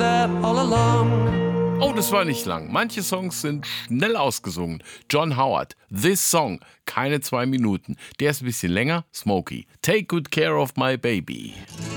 that all along. Oh, das war nicht lang. Manche Songs sind schnell ausgesungen. John Howard, This Song, keine 2 Minuten. Der ist ein bisschen länger, Smokey. Take good care of my baby.